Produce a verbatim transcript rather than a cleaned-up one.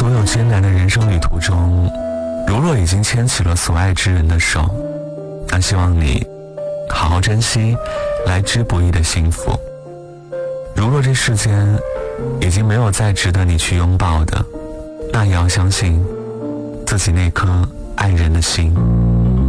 所有艰难的人生旅途中，如若已经牵起了所爱之人的手，那希望你好好珍惜来之不易的幸福。如若这世间已经没有再值得你去拥抱的，那也要相信自己那颗爱人的心。